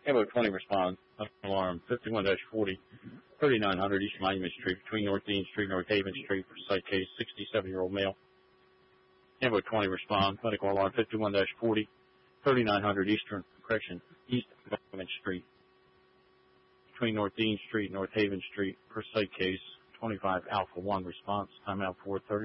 Echo 20 responds. Alarm 51-40, 3900 East Monument Street, between North Dean Street, North Haven Street, for site case 67-year-old male. Echo 20 responds. Medical alarm 51-40, 3900 East Monument Street, between North Dean Street, North Haven Street, for site case 25 Alpha 1 response. Timeout 4:30.